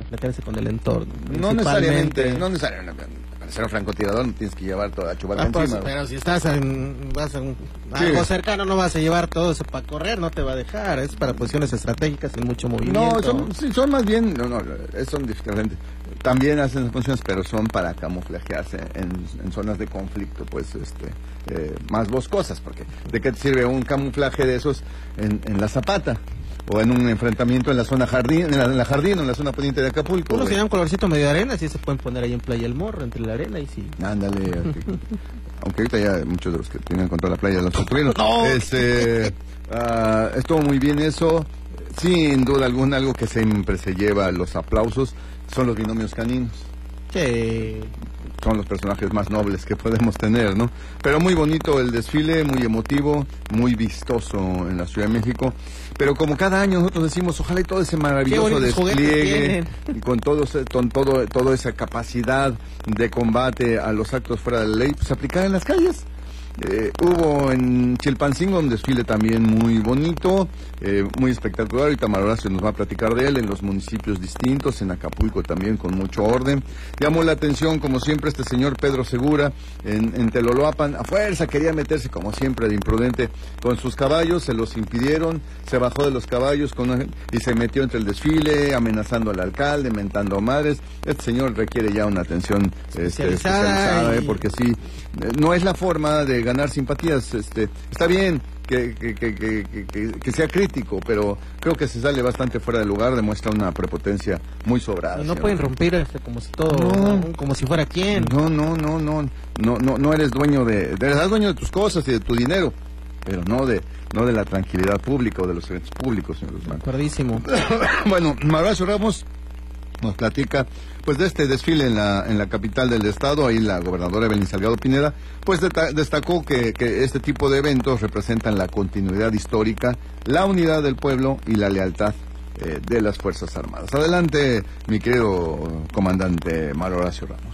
meterse con el entorno. No necesariamente. Para ser un francotirador no tienes que llevar toda la chubata encima. Pero si vas a algo cercano, no vas a llevar todo eso para correr, no te va a dejar. Es para posiciones estratégicas sin mucho movimiento. No, son más bien, son diferentes. También hacen esas funciones, pero son para camuflajearse en zonas de conflicto, pues, más boscosas, porque ¿de qué te sirve un camuflaje de esos en la Zapata? O en un enfrentamiento en la zona jardín, en la jardín o en la zona poniente de Acapulco. Uno tiene un colorcito medio de arena, así se pueden poner ahí en Playa El Morro, entre la arena y sí. Ándale, aunque ahorita ya muchos de los que tienen contra la playa los construyeron. ¡No! Estuvo muy bien eso. Sin duda alguna, algo que siempre se lleva los aplausos son los binomios caninos. Sí. Son los personajes más nobles que podemos tener, ¿no? Pero muy bonito el desfile, muy emotivo, muy vistoso en la Ciudad de México. Pero como cada año nosotros decimos, ojalá y todo ese maravilloso despliegue, y con toda esa capacidad de combate a los actos fuera de la ley, pues aplicar en las calles. Hubo en Chilpancingo un desfile también muy bonito, muy espectacular. Ahorita Mario Horacio nos va a platicar de él, en los municipios distintos, en Acapulco también con mucho orden. Llamó la atención, como siempre, este señor Pedro Segura en Teloloapan. A fuerza quería meterse, como siempre, de imprudente con sus caballos, se los impidieron, se bajó de los caballos y se metió entre el desfile, amenazando al alcalde, mentando madres. Este señor requiere ya una atención especializada, porque sí, no es la forma de ganar simpatías. Está bien que sea crítico, pero creo que se sale bastante fuera de lugar, demuestra una prepotencia muy sobrada. No pueden romper como si como si fuera quien. No eres dueño eres dueño de tus cosas y de tu dinero, pero no de la tranquilidad pública o de los eventos públicos, señor Guzmán. Acordísimo. Bueno, Mauricio Ramos nos platica pues de este desfile en la capital del estado. Ahí la gobernadora Evelyn Salgado Pineda pues destacó que este tipo de eventos representan la continuidad histórica, la unidad del pueblo y la lealtad de las Fuerzas Armadas. Adelante, mi querido comandante Mario Horacio Ramos.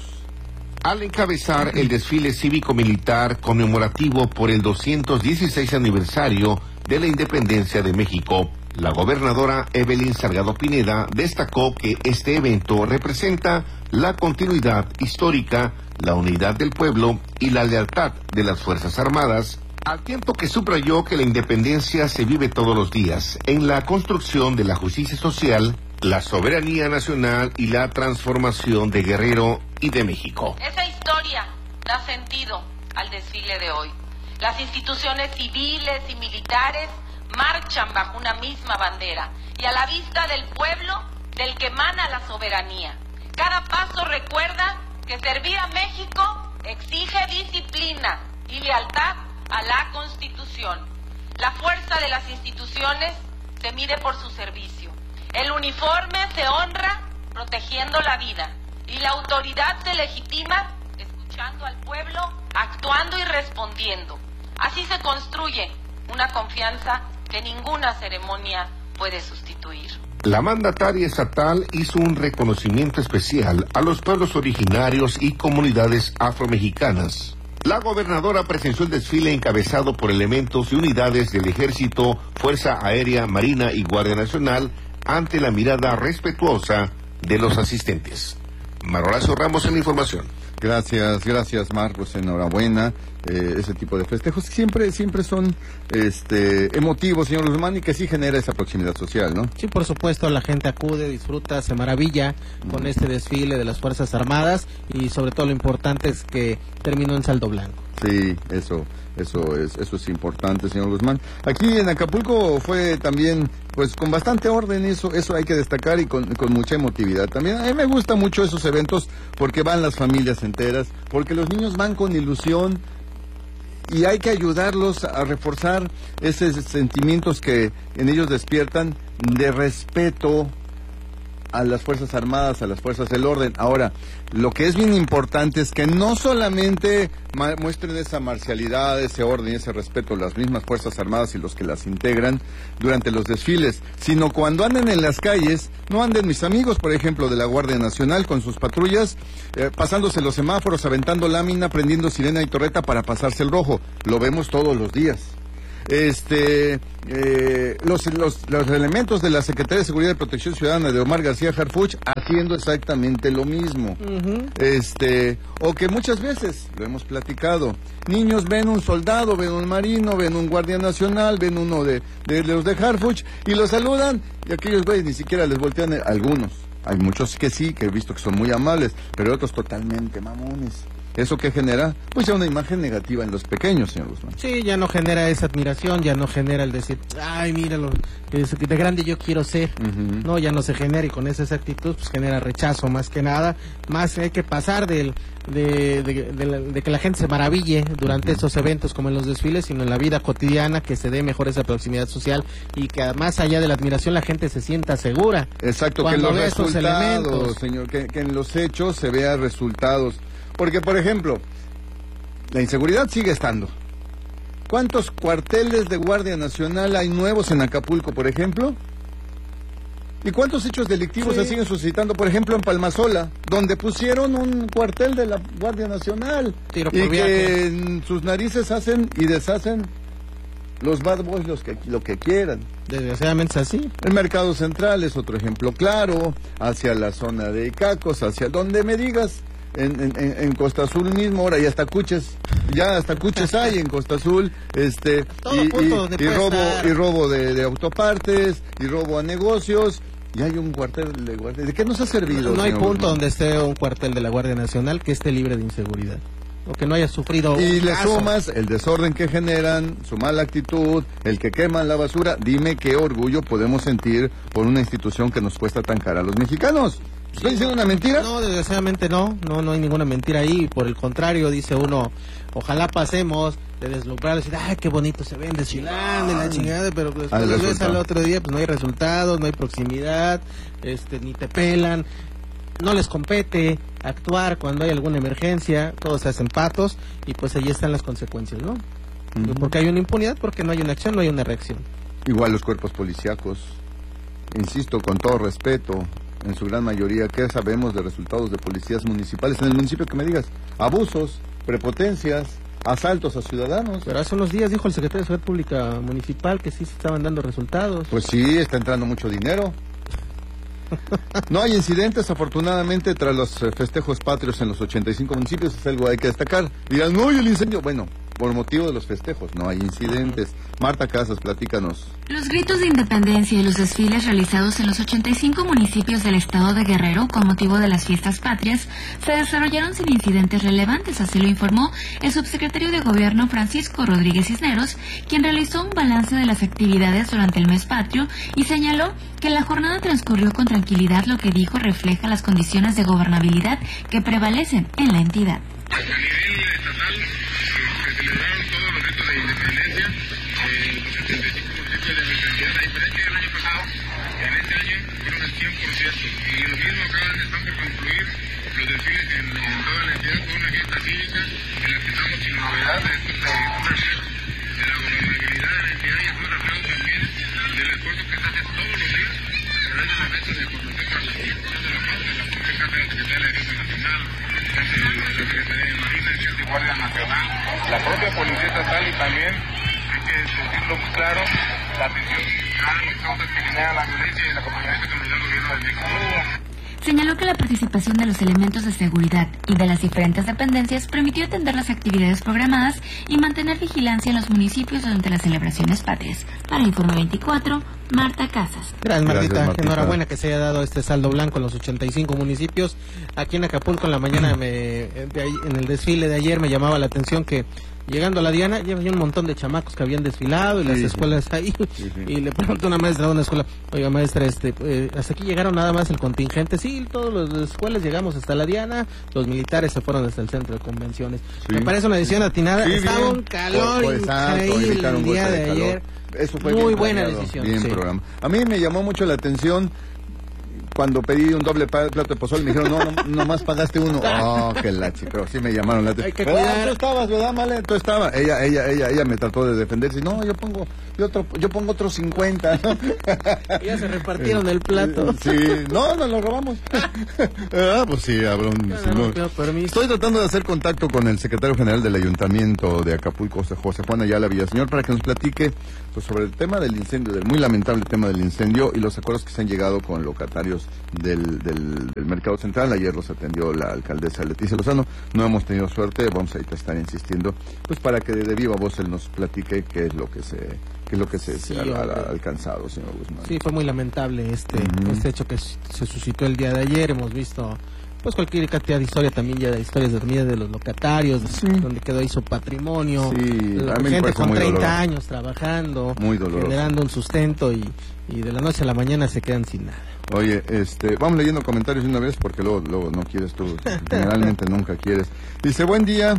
Al encabezar el desfile cívico-militar conmemorativo por el 216 aniversario de la independencia de México, la gobernadora Evelyn Salgado Pineda destacó que este evento representa la continuidad histórica, la unidad del pueblo y la lealtad de las Fuerzas Armadas, al tiempo que subrayó que la independencia se vive todos los días en la construcción de la justicia social, la soberanía nacional y la transformación de Guerrero y de México. Esa historia da sentido al desfile de hoy. Las instituciones civiles y militares marchan bajo una misma bandera y a la vista del pueblo del que emana la soberanía. Cada paso recuerda que servir a México exige disciplina y lealtad a la Constitución. La fuerza de las instituciones se mide por su servicio. El uniforme se honra protegiendo la vida y la autoridad se legitima escuchando al pueblo, actuando y respondiendo. Así se construye una confianza que ninguna ceremonia puede sustituir. La mandataria estatal hizo un reconocimiento especial a los pueblos originarios y comunidades afromexicanas. La gobernadora presenció el desfile encabezado por elementos y unidades del Ejército, Fuerza Aérea, Marina y Guardia Nacional ante la mirada respetuosa de los asistentes. Mario Horacio Ramos en la información. Gracias Marcos, enhorabuena. Ese tipo de festejos siempre son emotivos, señor Guzmán, y que sí genera esa proximidad social, ¿no? Sí, por supuesto, la gente acude, disfruta, se maravilla con este desfile de las Fuerzas Armadas y sobre todo lo importante es que terminó en saldo blanco. Sí, eso es importante, señor Guzmán. Aquí en Acapulco fue también, pues, con bastante orden, eso hay que destacar, y con mucha emotividad también. A mí me gustan mucho esos eventos porque van las familias enteras, porque los niños van con ilusión y hay que ayudarlos a reforzar esos sentimientos que en ellos despiertan de respeto a las Fuerzas Armadas, a las Fuerzas del Orden. Ahora, lo que es bien importante es que no solamente muestren esa marcialidad, ese orden, ese respeto a las mismas Fuerzas Armadas y los que las integran durante los desfiles, sino cuando anden en las calles, no anden mis amigos, por ejemplo, de la Guardia Nacional con sus patrullas, pasándose los semáforos, aventando lámina, prendiendo sirena y torreta para pasarse el rojo. Lo vemos todos los días. Los elementos de la Secretaría de Seguridad y Protección Ciudadana de Omar García Harfuch, haciendo exactamente lo mismo. O que muchas veces, lo hemos platicado, niños ven un soldado, ven un marino, ven un guardia nacional, ven uno de los de Harfuch y los saludan y aquellos güeyes ni siquiera les voltean, algunos. Hay muchos que sí, que he visto que son muy amables, pero otros totalmente mamones. ¿Eso qué genera? Pues ya una imagen negativa en los pequeños, señor Guzmán. Sí, ya no genera esa admiración, ya no genera el decir, ay, míralo, de grande yo quiero ser. No, ya no se genera, y con esa actitud pues genera rechazo más que nada. Más hay que pasar de que la gente se maraville durante esos eventos como en los desfiles, sino en la vida cotidiana, que se dé mejor esa proximidad social y que más allá de la admiración la gente se sienta segura. Exacto, que en los resultados, señor, que en los hechos se vea resultados. Porque, por ejemplo, la inseguridad sigue estando. ¿Cuántos cuarteles de Guardia Nacional hay nuevos en Acapulco, por ejemplo? ¿Y cuántos hechos delictivos se siguen suscitando, por ejemplo, en Palmasola, donde pusieron un cuartel de la Guardia Nacional? Y que en sus narices hacen y deshacen los bad boys lo que quieran. Desgraciadamente es así. El Mercado Central es otro ejemplo claro, hacia la zona de Icacos, hacia donde me digas. En Costa Azul mismo, ahora ya hasta cuches hay en Costa Azul, y robo de autopartes, y robo a negocios, y hay un cuartel de guardia. ¿De qué nos ha servido? No hay punto donde esté un cuartel de la Guardia Nacional que esté libre de inseguridad, o que no haya sufrido y le sumas el desorden que generan, su mala actitud, el que queman la basura. Dime qué orgullo podemos sentir por una institución que nos cuesta tan cara a los mexicanos. ¿Estoy diciendo una mentira? No, desgraciadamente no hay ninguna mentira ahí. Por el contrario, dice uno, ojalá pasemos de deslumbrar, decir, ay, qué bonito se ven desfilando y la chingada, pero pues, después ves al otro día, pues no hay resultados, no hay proximidad, ni te pelan, no les compete actuar cuando hay alguna emergencia, todos se hacen patos, y pues ahí están las consecuencias, ¿no? Porque hay una impunidad, porque no hay una acción, no hay una reacción. Igual los cuerpos policíacos, insisto, con todo respeto, en su gran mayoría, ¿qué sabemos de resultados de policías municipales en el municipio que me digas? Abusos, prepotencias, asaltos a ciudadanos. Pero hace unos días dijo el secretario de Seguridad Pública Municipal que sí se estaban dando resultados. Pues sí, está entrando mucho dinero. No hay incidentes, afortunadamente, tras los festejos patrios en los 85 municipios, es algo que hay que destacar. Dirán, no, y el incendio, bueno, por motivo de los festejos, no hay incidentes. Marta Casas, platícanos. Los gritos de independencia y los desfiles realizados en los 85 municipios del estado de Guerrero con motivo de las fiestas patrias se desarrollaron sin incidentes relevantes, así lo informó el subsecretario de Gobierno Francisco Rodríguez Cisneros, quien realizó un balance de las actividades durante el mes patrio y señaló que la jornada transcurrió con tranquilidad, lo que dijo refleja las condiciones de gobernabilidad que prevalecen en la entidad. A nivel estatal se celebraron todos los ritos de independencia, los 75 municipios de nuestra entidad, a diferencia del año pasado, en este año fueron el 100%, y lo mismo están por concluir los desfiles en toda la entidad con una fiesta cívica en la que estamos sin novedad. Esto es un reflejo de la gobernabilidad de la entidad y es un reflejo también del esfuerzo que se hace todos los días a través de la mesa de proteger la Comisión de la Paz, de la Junta de la Secretaría de la Defensa Nacional, la Secretaría de Marina, el Guardia Nacional, la propia Policía Estatal, y también hay que decirlo muy claro, la atención a las causas que generan la violencia y el acompañamiento que nos da el gobierno de México. Señaló que la participación de los elementos de seguridad y de las diferentes dependencias permitió atender las actividades programadas y mantener vigilancia en los municipios durante las celebraciones patrias. Para Informe 24, Marta Casas. Gracias, Martita. Enhorabuena que se haya dado este saldo blanco en los 85 municipios. Aquí en Acapulco en la mañana, en el desfile de ayer, me llamaba la atención que llegando a la Diana, ya había un montón de chamacos que habían desfilado y las escuelas ahí. Y le preguntó a una maestra de una escuela, oiga maestra, hasta aquí llegaron nada más el contingente. Sí, todas las escuelas llegamos hasta la Diana, los militares se fueron hasta el centro de convenciones. Me parece una decisión atinada. Estaba un calor increíble el día de ayer. Eso fue muy buena decisión. Bien programa. A mí me llamó mucho la atención cuando pedí un doble plato de pozole, me dijeron, no, nomás pagaste uno. Oh, qué lachi, pero sí me llamaron la atención. Tú estabas, ¿verdad, Male? Tú estabas. Ella me trató de defenderse. No, yo pongo otros 50, ¿no? Ya se repartieron el plato. Sí, nos lo robamos. Pues sí, habrá Estoy tratando de hacer contacto con el secretario general del Ayuntamiento de Acapulco, José Juan Ayala Villaseñor, para que nos platique pues sobre el tema del incendio, del muy lamentable tema del incendio y los acuerdos que se han llegado con locatarios amigos del Mercado Central. Ayer los atendió la alcaldesa Leticia Lozano. No hemos tenido suerte, vamos a estar insistiendo, pues para que de viva voz él nos platique qué es lo que se ha alcanzado, señor Guzmán. Sí, fue muy lamentable este hecho que se suscitó el día de ayer. Hemos visto pues cualquier cantidad de historia, también ya de historias de los locatarios, donde quedó ahí su patrimonio, gente con 30 años trabajando, generando un sustento y de la noche a la mañana se quedan sin nada. Oye, vamos leyendo comentarios de una vez porque luego no quieres tú, generalmente nunca quieres. Dice, buen día.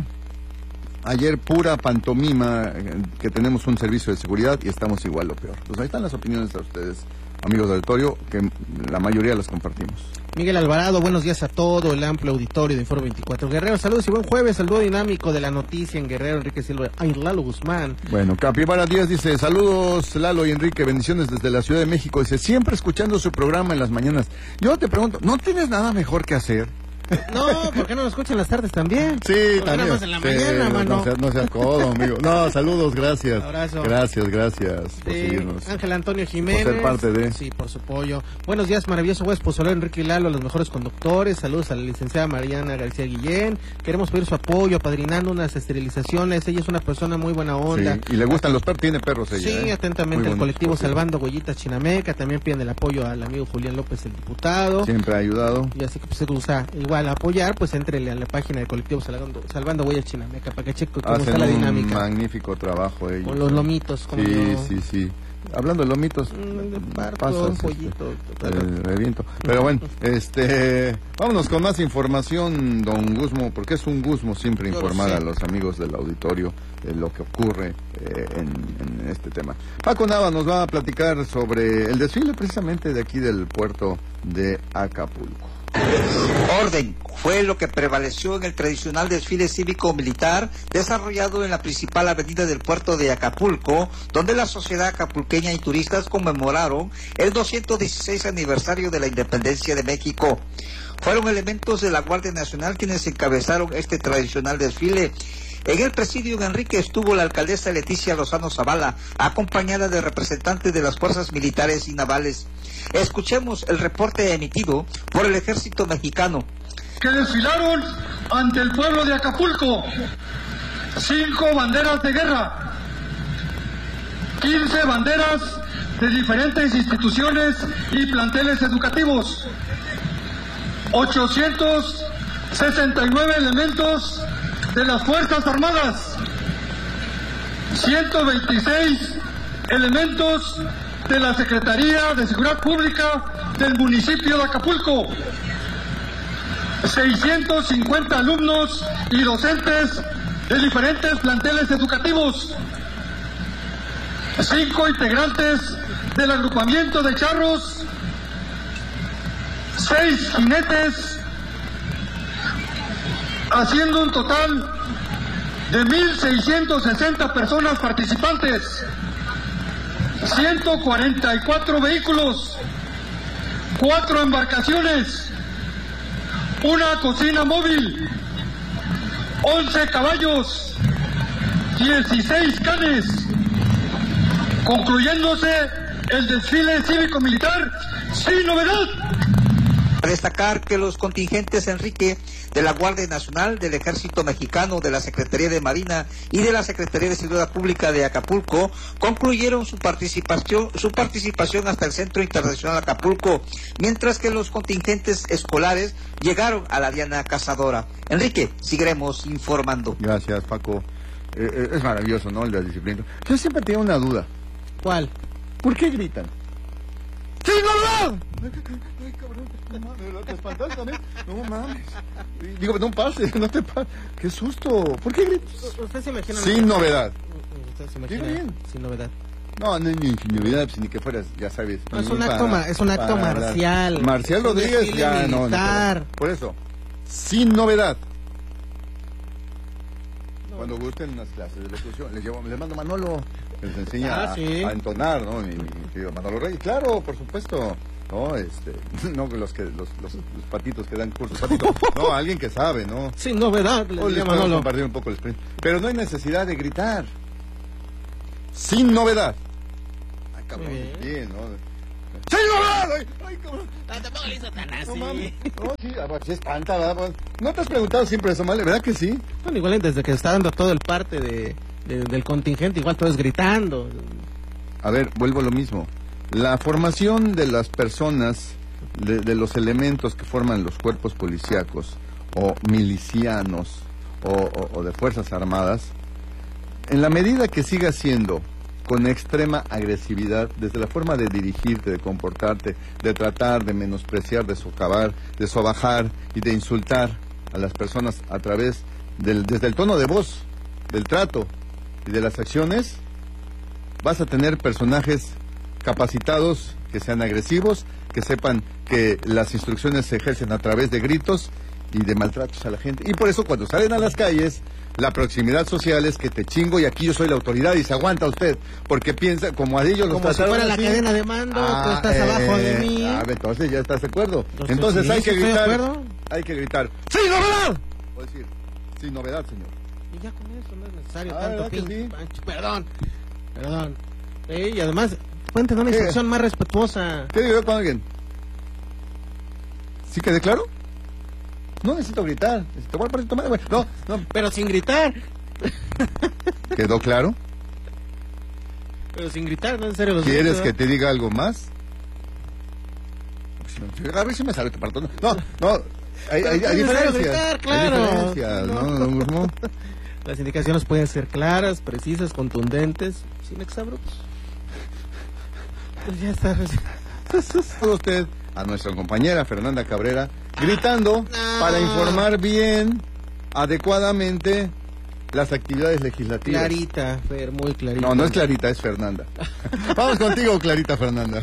Ayer pura pantomima, que tenemos un servicio de seguridad y estamos igual o peor. Pues ahí están las opiniones de ustedes, amigos del auditorio, que la mayoría las compartimos. Miguel Alvarado, buenos días a todo el amplio auditorio de Informe 24 Guerrero. Saludos y buen jueves, el dúo dinámico de la noticia en Guerrero, Enrique Silva y Lalo Guzmán. Bueno, Capibara Díaz dice, saludos Lalo y Enrique, bendiciones desde la Ciudad de México. Dice, siempre escuchando su programa en las mañanas. Yo te pregunto, ¿no tienes nada mejor que hacer? No, ¿por qué no lo escuchan en las tardes también? Sí, también. Nada más en la mañana, mano. No seas codo, amigo. No, saludos, gracias. Abrazo. Gracias por seguirnos. Ángel Antonio Jiménez. Por ser parte de... Sí, por su apoyo. Buenos días, maravilloso jueves pozolero, Enrique y Lalo, los mejores conductores. Saludos a la licenciada Mariana García Guillén. Queremos pedir su apoyo, apadrinando unas esterilizaciones. Ella es una persona muy buena onda. Sí, y le gustan los perros, tiene perros ella. Sí, atentamente el colectivo Salvando Huellitas Chinameca. También piden el apoyo al amigo Julián López, el diputado. Siempre ha ayudado. Y así que pues se usa igual apoyar, pues entrele a la página del colectivo Salvando Huellas Chinameca para que cheque cómo está la dinámica. Un magnífico trabajo ellos. Con los lomitos. Sí. Hablando de lomitos, pasas, un pollito. Reviento. Pero bueno, vámonos con más información, don Guzmo, porque es un Guzmo siempre informar a los amigos del auditorio de lo que ocurre en este tema. Paco Nava nos va a platicar sobre el desfile precisamente de aquí del puerto de Acapulco. Orden fue lo que prevaleció en el tradicional desfile cívico-militar desarrollado en la principal avenida del puerto de Acapulco, donde la sociedad acapulqueña y turistas conmemoraron el 216 aniversario de la independencia de México. Fueron elementos de la Guardia Nacional quienes encabezaron este tradicional desfile. En el presidio en Enrique estuvo la alcaldesa Leticia Lozano Zavala, acompañada de representantes de las fuerzas militares y navales. Escuchemos el reporte emitido por el ejército mexicano. Que desfilaron ante el pueblo de Acapulco 5 banderas de guerra, 15 banderas de diferentes instituciones y planteles educativos, 869 elementos de las Fuerzas Armadas, 126 elementos de la Secretaría de Seguridad Pública del municipio de Acapulco, 650 alumnos y docentes de diferentes planteles educativos, 5 integrantes del agrupamiento de charros, 6 jinetes, haciendo un total de 1.660 personas participantes, 144 vehículos, 4 embarcaciones, una cocina móvil, 11 caballos, 16 canes, concluyéndose el desfile cívico-militar sin novedad. A destacar que los contingentes, Enrique, de la Guardia Nacional, del Ejército Mexicano, de la Secretaría de Marina y de la Secretaría de Seguridad Pública de Acapulco concluyeron su participación hasta el Centro Internacional Acapulco, mientras que los contingentes escolares llegaron a la Diana Cazadora. Enrique, seguiremos informando. Gracias, Paco. Es maravilloso, ¿no? La disciplina. Yo siempre tengo una duda. ¿Cuál? ¿Por qué gritan? ¡Sí, no! Ay, cabrón, no mames, ¿te espantaste también? No mames. Digo, no pases, no te pases. ¡Qué susto! ¿Por qué gritas? ¿Usted se imagina? Sin novedad. ¿Usted se imagina? Bien. Sin novedad. No, ni novedad, ni que fueras, ya sabes. No, es un acto marcial. Marcial Rodríguez, ya militar. No. Por eso, sin novedad. Cuando gusten unas clases de locución, les mando a Manolo, les enseña a entonar, ¿no? Mi querido Manolo Reyes, claro, por supuesto. No, no los patitos que dan cursos, no, alguien que sabe, ¿no? Sin novedad, les podemos compartir un poco el sprint. Pero no hay necesidad de gritar. Sin novedad. Ay, cabrón, bien, ¿no? ¡Sí, novedad! ¡Ay, cabrón! No, tampoco le hizo tan así. No mames. No, sí, sí espanta, ¿verdad? ¿No te has preguntado siempre eso, Male? ¿Verdad que sí? Bueno, igual desde que está dando todo el parte del contingente, igual todo es gritando. A ver, vuelvo a lo mismo. La formación de las personas, de los elementos que forman los cuerpos policíacos, o milicianos, o de Fuerzas Armadas, en la medida que siga siendo con extrema agresividad, desde la forma de dirigirte, de comportarte, de tratar, de menospreciar, de socavar, de sobajar y de insultar a las personas a través desde el tono de voz, del trato y de las acciones, vas a tener personajes capacitados que sean agresivos, que sepan que las instrucciones se ejercen a través de gritos y de maltratos a la gente. Y por eso cuando salen a las calles, la proximidad social es que te chingo y aquí yo soy la autoridad y se aguanta usted, porque piensa, como a ellos los como si fuera así, la cadena de mando, tú estás abajo de mí. Entonces ya estás de acuerdo. Entonces sí, hay que gritar, ¡sí, novedad! O decir, sí, novedad, señor. Y ya con eso no es necesario tanto pinche pancho. Perdón. Y además, pueden tener una instrucción más respetuosa. ¿Qué digo con alguien? ¿Sí quedé claro? No necesito gritar. No. Pero sin gritar. ¿Quedó claro? Pero sin gritar, no en serio. ¿Quieres que te diga algo más? A ver si me sale tu parto. No. Hay diferencias. Gritar, claro. Hay diferencias, ¿no? Las indicaciones pueden ser claras, precisas, contundentes, sin exabruptos. Pues ya está. Usted a nuestra compañera Fernanda Cabrera gritando para informar bien, adecuadamente las actividades legislativas. Clarita, Fer, muy clarita. No es Clarita, es Fernanda. Vamos contigo, Clarita Fernanda.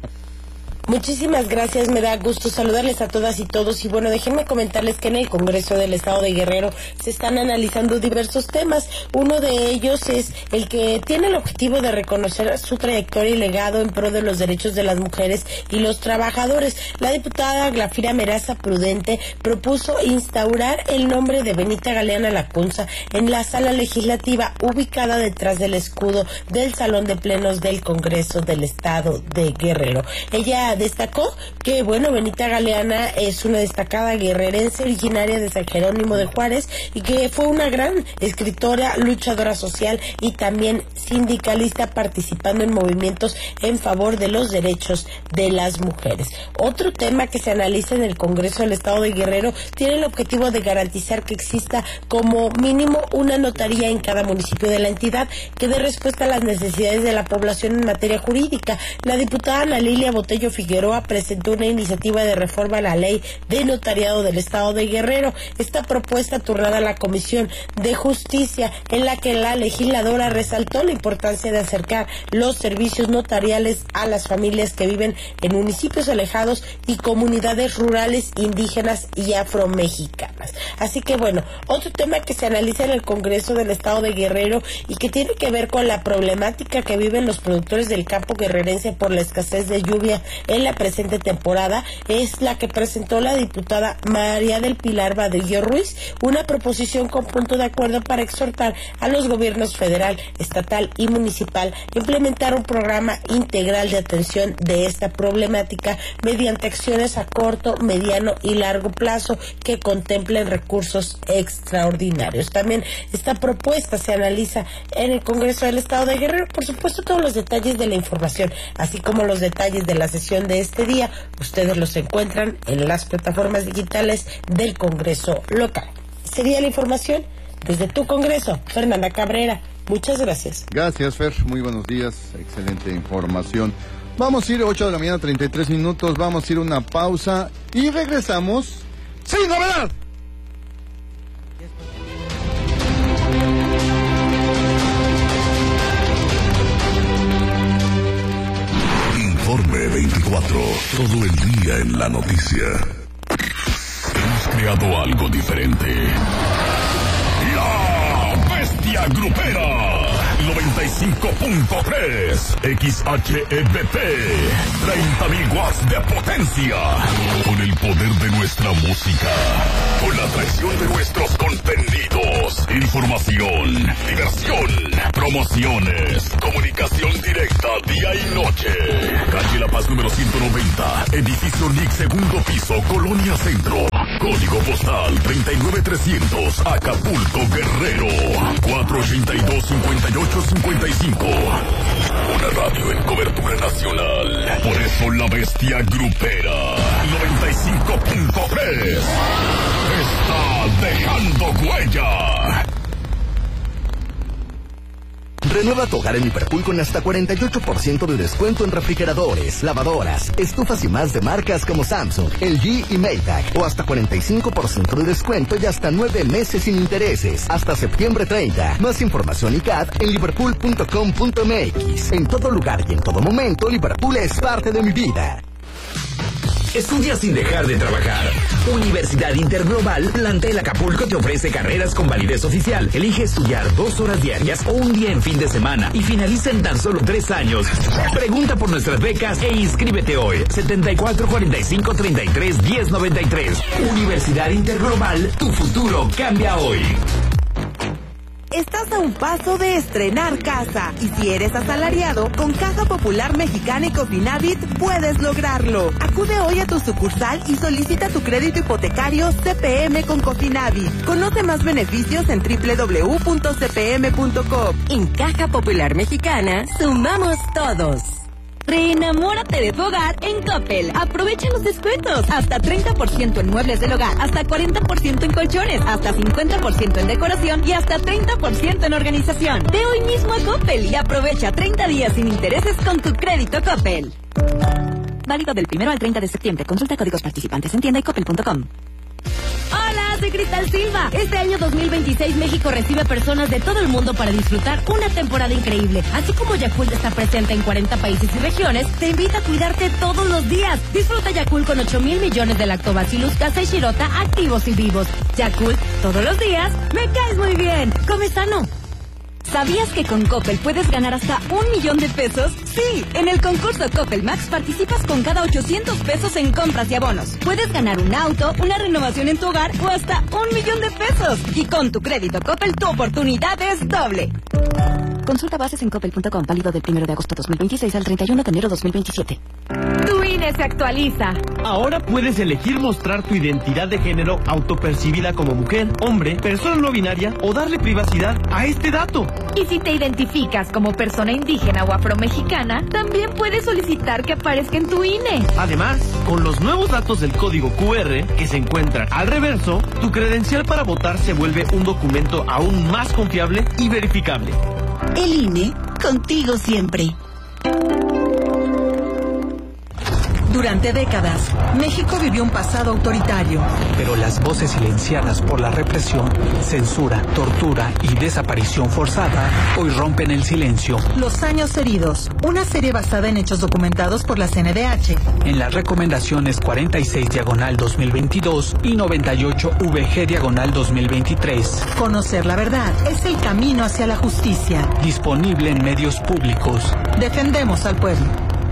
Muchísimas gracias, me da gusto saludarles a todas y todos y bueno, déjenme comentarles que en el Congreso del Estado de Guerrero se están analizando diversos temas. Uno de ellos es el que tiene el objetivo de reconocer su trayectoria y legado en pro de los derechos de las mujeres y los trabajadores. La diputada Glafira Meraza Prudente propuso instaurar el nombre de Benita Galeana Lacunza en la sala legislativa ubicada detrás del escudo del Salón de Plenos del Congreso del Estado de Guerrero. Ella destacó que, Benita Galeana es una destacada guerrerense originaria de San Jerónimo de Juárez y que fue una gran escritora, luchadora social y también sindicalista, participando en movimientos en favor de los derechos de las mujeres. Otro tema que se analiza en el Congreso del Estado de Guerrero tiene el objetivo de garantizar que exista como mínimo una notaría en cada municipio de la entidad que dé respuesta a las necesidades de la población en materia jurídica. La diputada Ana Lilia Botello Figueroa presentó una iniciativa de reforma a la ley de notariado del Estado de Guerrero. Esta propuesta turnada a la Comisión de Justicia, en la que la legisladora resaltó la importancia de acercar los servicios notariales a las familias que viven en municipios alejados y comunidades rurales, indígenas y afromexicanas. Así que otro tema que se analiza en el Congreso del Estado de Guerrero y que tiene que ver con la problemática que viven los productores del campo guerrerense por la escasez de lluvia en la presente temporada es la que presentó la diputada María del Pilar Vadillo Ruiz, una proposición con punto de acuerdo para exhortar a los gobiernos federal, estatal y municipal a implementar un programa integral de atención de esta problemática mediante acciones a corto, mediano y largo plazo que contemplen recursos extraordinarios. También esta propuesta se analiza en el Congreso del Estado de Guerrero. Por supuesto, todos los detalles de la información, así como los detalles de la sesión de este día, ustedes los encuentran en las plataformas digitales del Congreso local. Sería la información desde tu Congreso, Fernanda Cabrera. Muchas gracias. Gracias, Fer. Muy buenos días. Excelente información. Vamos a ir 8 de la mañana, 33 minutos. Vamos a ir a una pausa y regresamos. ¡Sin novedad! Informe 24. Todo el día en la noticia. Hemos creado algo diferente. La Bestia Grupera. 95.3 XHEBP, 30.000 watts de potencia, con el poder de nuestra música, con la atracción de nuestros contenidos, información, diversión, promociones, comunicación directa día y noche. Calle La Paz número 190, edificio LIC, segundo piso, Colonia Centro, código postal 39300, Acapulco, Guerrero, 482-5855. Una radio en cobertura nacional. Por eso la bestia grupera 95.3 está dejando huella. Renueva tu hogar en Liverpool con hasta 48% de descuento en refrigeradores, lavadoras, estufas y más de marcas como Samsung, LG y Maytag. O hasta 45% de descuento y hasta 9 meses sin intereses. Hasta septiembre 30. Más información y CAT en liverpool.com.mx. En todo lugar y en todo momento, Liverpool es parte de mi vida. Estudia sin dejar de trabajar. Universidad Interglobal Plantel Acapulco te ofrece carreras con validez oficial. Elige estudiar 2 horas diarias o un día en fin de semana y finaliza en tan solo 3 años. Pregunta por nuestras becas e inscríbete hoy. 7445-33-1093. Universidad Interglobal, tu futuro cambia hoy. Estás a un paso de estrenar casa y si eres asalariado, con Caja Popular Mexicana y Cofinavit puedes lograrlo. Acude hoy a tu sucursal y solicita tu crédito hipotecario CPM con Cofinavit. Conoce más beneficios en www.cpm.com. En Caja Popular Mexicana, sumamos todos. Reenamórate de tu hogar en Coppel. Aprovecha los descuentos. Hasta 30% en muebles del hogar, hasta 40% en colchones, hasta 50% en decoración y hasta 30% en organización. Ve hoy mismo a Coppel y aprovecha 30 días sin intereses con tu crédito Coppel. Válido del 1 al 30 de septiembre. Consulta códigos participantes en tienda y coppel.com. Hola, soy Cristal Silva. Este año 2026 México recibe personas de todo el mundo para disfrutar una temporada increíble. Así como Yakult está presente en 40 países y regiones, te invita a cuidarte todos los días. Disfruta Yakult con 8,000 millones de lactobacillus casei shirota activos y vivos. Yakult, todos los días, me caes muy bien. Come sano. ¿Sabías que con Coppel puedes ganar hasta 1,000,000 de pesos? Sí, en el concurso Coppel Max participas con cada 800 pesos en compras y abonos. Puedes ganar un auto, una renovación en tu hogar o hasta 1,000,000 de pesos. Y con tu crédito Coppel, tu oportunidad es doble. Consulta bases en coppel.com, válido del 1 de agosto 2026 al 31 de enero 2027. Tu INE se actualiza. Ahora puedes elegir mostrar tu identidad de género autopercibida como mujer, hombre, persona no binaria o darle privacidad a este dato. Y si te identificas como persona indígena o afromexicana, también puedes solicitar que aparezca en tu INE. Además, con los nuevos datos del código QR que se encuentran al reverso, tu credencial para votar se vuelve un documento aún más confiable y verificable. El INE, contigo siempre. Durante décadas, México vivió un pasado autoritario. Pero las voces silenciadas por la represión, censura, tortura y desaparición forzada hoy rompen el silencio. Los años heridos, una serie basada en hechos documentados por la CNDH. En las recomendaciones 46/2022 y 98/VG/2023. Conocer la verdad es el camino hacia la justicia. Disponible en medios públicos. Defendemos al pueblo.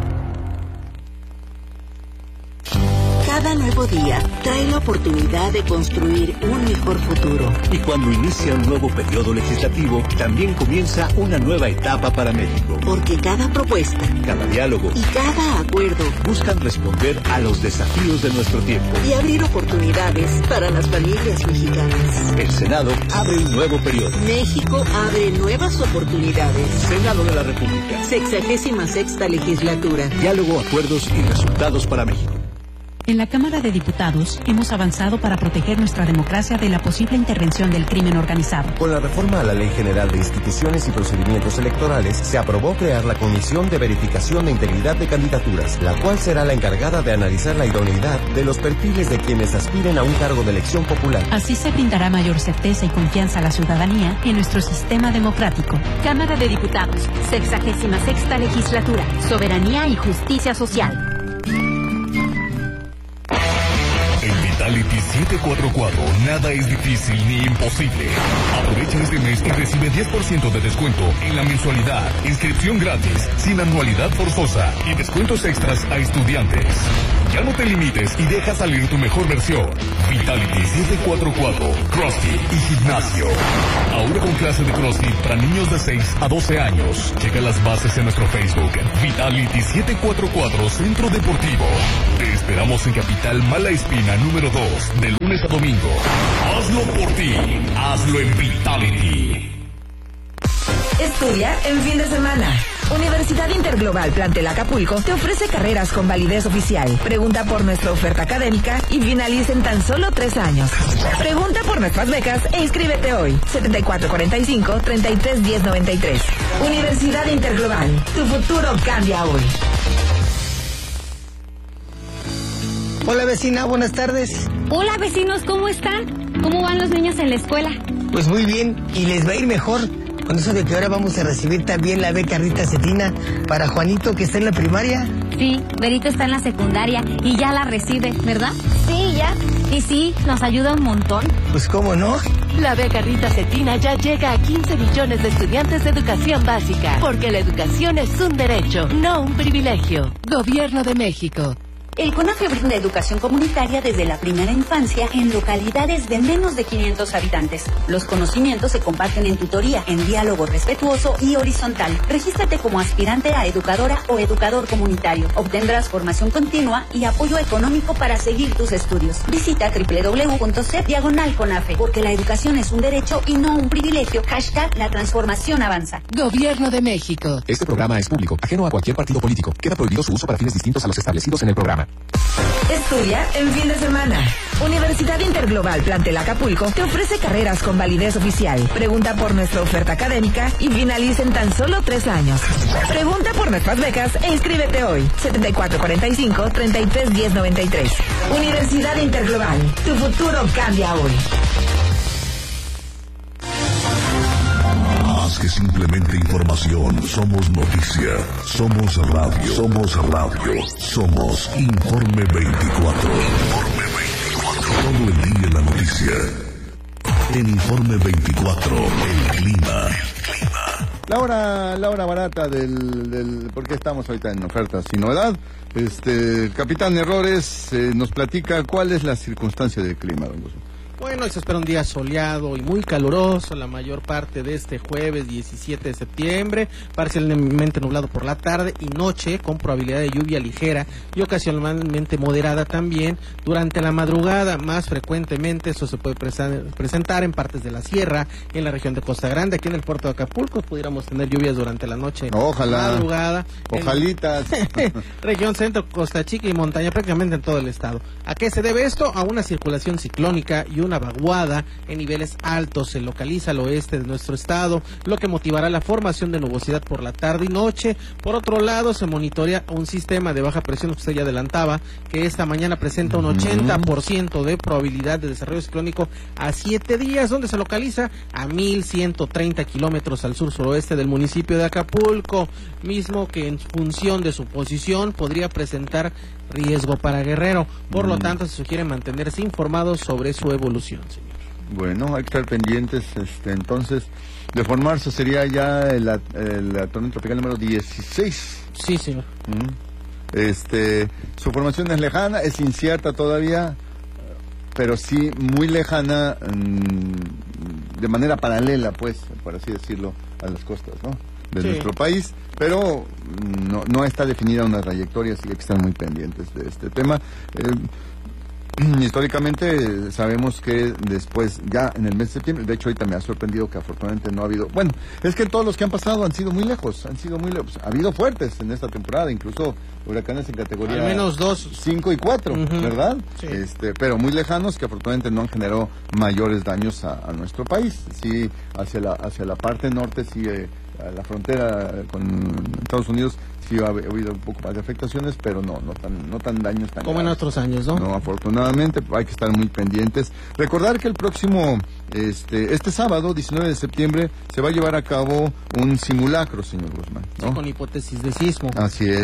Cada nuevo día trae la oportunidad de construir un mejor futuro. Y cuando inicia un nuevo periodo legislativo, también comienza una nueva etapa para México. Porque cada propuesta, cada diálogo y cada acuerdo buscan responder a los desafíos de nuestro tiempo y abrir oportunidades para las familias mexicanas. El Senado abre un nuevo periodo. México abre nuevas oportunidades. Senado de la República. 66ª legislatura. Diálogo, acuerdos y resultados para México. En la Cámara de Diputados hemos avanzado para proteger nuestra democracia de la posible intervención del crimen organizado. Con la reforma a la Ley General de Instituciones y Procedimientos Electorales, se aprobó crear la Comisión de Verificación de Integridad de Candidaturas, la cual será la encargada de analizar la idoneidad de los perfiles de quienes aspiren a un cargo de elección popular. Así se brindará mayor certeza y confianza a la ciudadanía en nuestro sistema democrático. Cámara de Diputados, 66ª Legislatura, Soberanía y Justicia Social. Vitality 744, nada es difícil ni imposible. Aprovecha este mes y recibe 10% de descuento en la mensualidad, inscripción gratis, sin anualidad forzosa y descuentos extras a estudiantes. Ya no te limites y deja salir tu mejor versión. Vitality 744, CrossFit y gimnasio. Ahora con clase de CrossFit para niños de 6 a 12 años. Checa las bases en nuestro Facebook. Vitality 744 Centro Deportivo. Te esperamos en Capital Mala Espina número 2, de lunes a domingo. Hazlo por ti. Hazlo en Vitality. Estudia en fin de semana. Universidad Interglobal Plantel Acapulco te ofrece carreras con validez oficial. Pregunta por nuestra oferta académica y finaliza en tan solo 3 años. Pregunta por nuestras becas e inscríbete hoy. 7445-331093. Universidad Interglobal. Tu futuro cambia hoy. Hola vecina, buenas tardes. Hola vecinos, ¿cómo están? ¿Cómo van los niños en la escuela? Pues muy bien, y les va a ir mejor. Con eso de que ahora vamos a recibir también la beca Rita Cetina para Juanito, que está en la primaria. Sí, Berito está en la secundaria y ya la recibe, ¿verdad? Sí, ya. Y sí, nos ayuda un montón. Pues cómo no. La beca Rita Cetina ya llega a 15 millones de estudiantes de educación básica, porque la educación es un derecho, no un privilegio. Gobierno de México. El CONAFE brinda educación comunitaria desde la primera infancia en localidades de menos de 500 habitantes. Los conocimientos se comparten en tutoría, en diálogo respetuoso y horizontal. Regístrate como aspirante a educadora o educador comunitario. Obtendrás formación continua y apoyo económico para seguir tus estudios. Visita www.cep/CONAFE, porque la educación es un derecho y no un privilegio. #La transformación avanza. Gobierno de México. Este programa es público, ajeno a cualquier partido político. Queda prohibido su uso para fines distintos a los establecidos en el programa. Estudia en fin de semana. Universidad Interglobal Plantel Acapulco te ofrece carreras con validez oficial. Pregunta por nuestra oferta académica y finaliza en tan solo 3 años. Pregunta por nuestras becas e inscríbete hoy. 7445-331093. Universidad Interglobal. Tu futuro cambia hoy. Más que simplemente información, somos noticia, somos radio, somos Informe 24. Informe 24. Todo el día en la noticia. En Informe 24, el clima. La hora barata del ¿por qué estamos ahorita en ofertas sin novedad? El capitán Errores nos platica cuál es la circunstancia del clima, don Guzmán. Bueno, hoy se espera un día soleado y muy caluroso la mayor parte de este jueves 17 de septiembre, parcialmente nublado por la tarde y noche, con probabilidad de lluvia ligera y ocasionalmente moderada también durante la madrugada. Más frecuentemente eso se puede presentar en partes de la sierra, en la región de Costa Grande, aquí en el puerto de Acapulco pudiéramos tener lluvias durante la noche. Ojalá. Madrugada. Ojalitas. Región centro, Costa Chica y montaña, prácticamente en todo el estado. ¿A qué se debe esto? A una circulación ciclónica y una vaguada en niveles altos se localiza al oeste de nuestro estado, lo que motivará la formación de nubosidad por la tarde y noche. Por otro lado, se monitorea un sistema de baja presión, usted ya adelantaba, que esta mañana presenta un 80% de probabilidad de desarrollo ciclónico a 7 días, donde se localiza a 1130 kilómetros al sur-suroeste del municipio de Acapulco, mismo que en función de su posición podría presentar riesgo para Guerrero. Por lo tanto, se sugiere mantenerse informados sobre su evolución, señor. Bueno, hay que estar pendientes. Entonces, de formarse sería ya el tormenta tropical número 16. Sí, señor. Su formación es lejana, es incierta todavía, pero sí muy lejana, de manera paralela, pues, por así decirlo, a las costas, ¿no?, de nuestro país, pero no está definida una trayectoria, así que hay que estar muy pendientes de este tema. Históricamente sabemos que después, ya en el mes de septiembre, de hecho ahorita me ha sorprendido que afortunadamente no ha habido, bueno, es que todos los que han pasado han sido muy lejos, ha habido fuertes en esta temporada, incluso huracanes en categoría al menos 2, 5 y 4, ¿verdad? Sí. Pero muy lejanos, que afortunadamente no han generado mayores daños a nuestro país. Sí, hacia la parte norte, sí, a la frontera con Estados Unidos, sí ha habido un poco más de afectaciones, pero no tan daños tan como graves. En otros años, ¿no? No, afortunadamente hay que estar muy pendientes. Recordar que el próximo, este sábado, 19 de septiembre, se va a llevar a cabo un simulacro, señor Guzmán, ¿no? Sí, con hipótesis de sismo. Así es.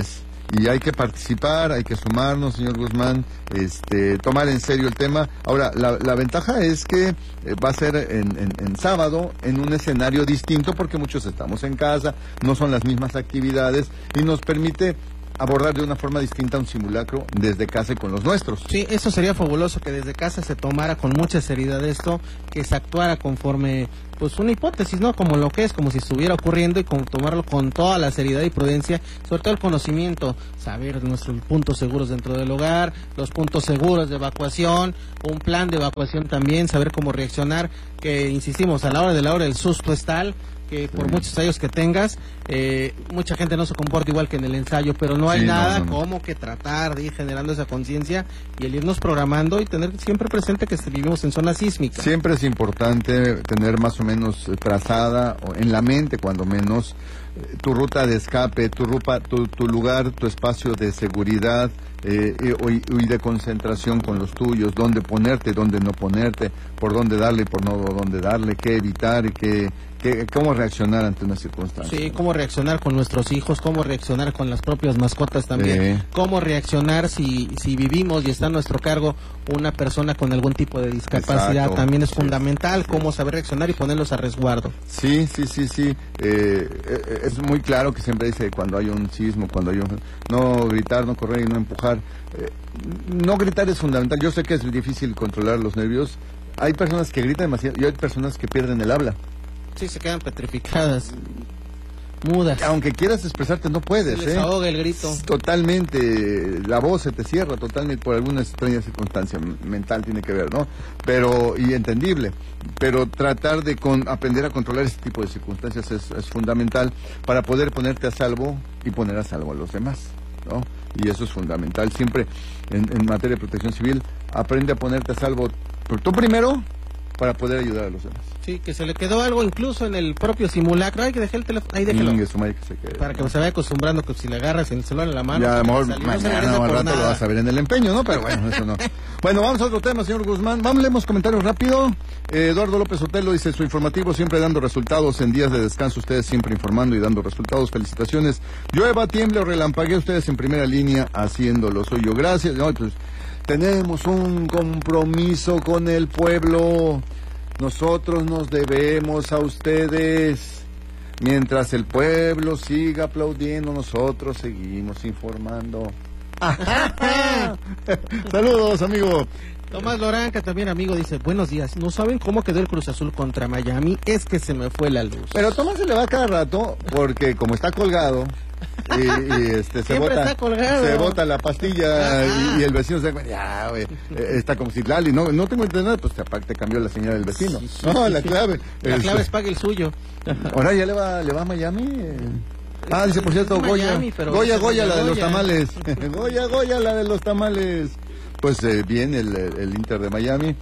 y hay que participar, hay que sumarnos, señor Guzmán, tomar en serio el tema. Ahora, la ventaja es que va a ser en sábado, en un escenario distinto, porque muchos estamos en casa, no son las mismas actividades, y nos permite abordar de una forma distinta un simulacro desde casa y con los nuestros. Sí, eso sería fabuloso, que desde casa se tomara con mucha seriedad esto, que se actuara conforme, pues, una hipótesis, ¿no? Como lo que es, como si estuviera ocurriendo, y tomarlo con toda la seriedad y prudencia, sobre todo el conocimiento, saber nuestros puntos seguros dentro del hogar, los puntos seguros de evacuación, un plan de evacuación también, saber cómo reaccionar, que insistimos, a la hora el susto es tal que por muchos ensayos que tengas, mucha gente no se comporta igual que en el ensayo, pero no hay nada como que tratar de ir generando esa conciencia y el irnos programando y tener siempre presente que vivimos en zona sísmica. Siempre es importante tener más o menos trazada, o en la mente cuando menos, tu ruta de escape, tu lugar, tu espacio de seguridad y de concentración con los tuyos, dónde ponerte, dónde no ponerte, por dónde darle y por no dónde darle, qué evitar y cómo reaccionar ante una circunstancia. Sí, cómo reaccionar con nuestros hijos, cómo reaccionar con las propias mascotas también, cómo reaccionar si vivimos y está a nuestro cargo una persona con algún tipo de discapacidad. Exacto. También es fundamental cómo saber reaccionar y ponerlos a resguardo. Sí. Es muy claro que siempre dice cuando hay un sismo, no gritar, no correr y no empujar. No gritar es fundamental. Yo sé que es difícil controlar los nervios. Hay personas que gritan demasiado y hay personas que pierden el habla. Sí, se quedan petrificadas, mudas. Aunque quieras expresarte, no puedes. Se les ahoga el grito. Totalmente, la voz se te cierra totalmente por alguna extraña circunstancia mental, tiene que ver, ¿no? Y entendible. Pero tratar de aprender a controlar ese tipo de circunstancias es fundamental para poder ponerte a salvo y poner a salvo a los demás, ¿no? Y eso es fundamental. Siempre en materia de protección civil, aprende a ponerte a salvo tú primero para poder ayudar a los demás. Sí, que se le quedó algo incluso en el propio simulacro. Hay que dejar el teléfono, ahí déjelo. Para que se vaya acostumbrando que si le agarras el celular en la mano. Ya, a lo mejor mañana o al rato lo vas a ver en el empeño, ¿no? Pero bueno, eso no. Bueno, vamos a otro tema, señor Guzmán. Leemos comentarios rápido. Eduardo López Otelo dice, su informativo siempre dando resultados en días de descanso, ustedes siempre informando y dando resultados. Felicitaciones. Llueva, tiemble o relampaguee, ustedes en primera línea haciendo lo suyo. Gracias. No, pues, tenemos un compromiso con el pueblo. Nosotros nos debemos a ustedes. Mientras el pueblo siga aplaudiendo, nosotros seguimos informando. Saludos, amigo. Tomás Loranca, también amigo, dice, buenos días. ¿No saben cómo quedó el Cruz Azul contra Miami? Es que se me fue la luz. Pero Tomás se le va cada rato, porque como está colgado, se bota la pastilla y el vecino se da cuenta, ya, güey, está como si Lali, no tengo internet, pues aparte cambió la señal del vecino. La clave. La clave es pague el suyo. Ahora ya le va a Miami. Dice, por cierto, Goya, la de los tamales. Goya, la de los tamales. Pues bien, el Inter de Miami.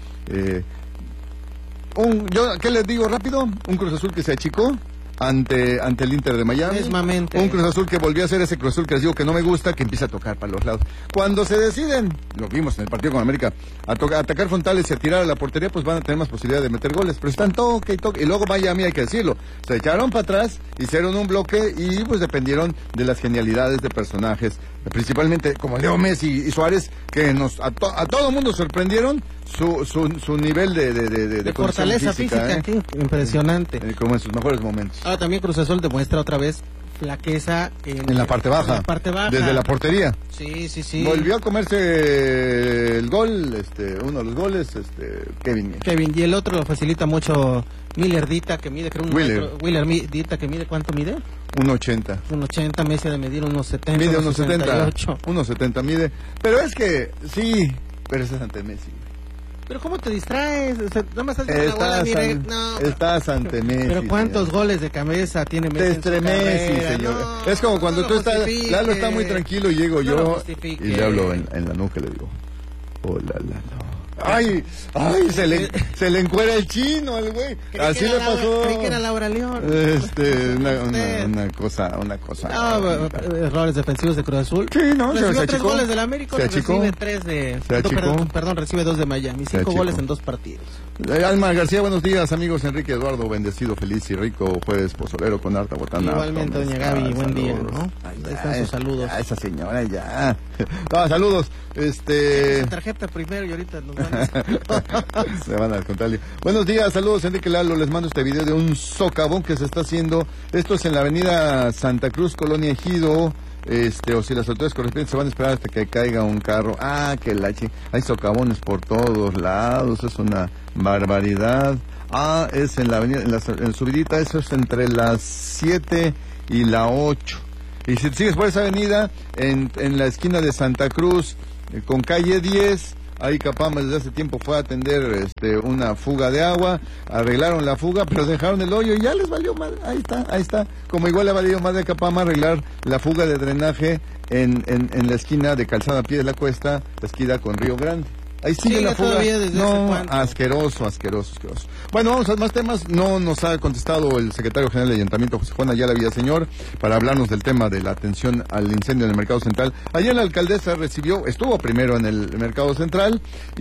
¿Qué les digo rápido? Un Cruz Azul que se achicó ante el Inter de Miami. Mismamente. Un Cruz Azul que volvió a ser ese Cruz Azul que les digo que no me gusta, que empieza a tocar para los lados. Cuando se deciden, lo vimos en el partido con América, a atacar frontales y a tirar a la portería, pues van a tener más posibilidad de meter goles. Pero están toque y toque. Y luego Miami, hay que decirlo, se echaron para atrás, hicieron un bloque y pues dependieron de las genialidades de personajes, principalmente como Leo Messi y Suárez, que a todo el mundo sorprendieron su nivel de fortaleza física, impresionante. Como en sus mejores momentos. Ahora también Cruz Azul demuestra otra vez flaqueza en la parte baja. Desde la portería. Sí. Volvió a comerse el gol, uno de los goles, Kevin. Y el otro lo facilita mucho Miller Dita, que mide, creo, Willer Dita, que mide, ¿cuánto mide? 1.80. 1.80, Messi de medir 1.70. Mide 1.70. 1.70 mide. Pero es que, sí, pero ese es ante Messi. Pero ¿cómo te distraes? O sea, nada más estás ante Messi. Pero ¿cuántos goles de cabeza tiene Messi? Te estremeces, señor. Es como cuando tú estás, Lalo está muy tranquilo y llego yo y le hablo en la nuca y le digo, hola Lalo. Ay, se le encuera el chino al güey. Así le pasó. Creí que era Laura León. Una cosa. Errores defensivos de Cruz Azul. Sí, no, recibió 3 goles del América, recibe 3 de... Perdón, recibe 2 de Miami. 5 goles en 2 partidos. Alma García, buenos días, amigos. Enrique Eduardo, bendecido, feliz y rico jueves pozolero con harta botana. Igualmente, doña Gaby, buen día, ¿no? Ahí están sus saludos. A esa señora, ya. Saludos. Su tarjeta primero y ahorita nos van Se van a contarle. Buenos días, saludos, Enrique Lalo. Les mando este video de un socavón que se está haciendo. Esto es en la avenida Santa Cruz, Colonia Ejido. O si las autoridades correspondientes se van a esperar hasta que caiga un carro. Que hay socavones por todos lados, es una barbaridad. Es en la avenida, en la subidita, eso es entre las 7 y la 8. Y si sigues por esa avenida, en la esquina de Santa Cruz, con calle 10, ahí Capama desde hace tiempo fue a atender una fuga de agua, arreglaron la fuga, pero dejaron el hoyo y ya les valió madre. Ahí está. Como igual le valió madre a Capama arreglar la fuga de drenaje en la esquina de Calzada a Pie de la Cuesta, la esquina con Río Grande. Ahí sigue la fuga. No, asqueroso. Bueno, vamos a más temas. No nos ha contestado el secretario general del Ayuntamiento, José Juan Ayala Villaseñor, para hablarnos del tema de la atención al incendio en el Mercado Central. Ayer la alcaldesa estuvo primero en el Mercado Central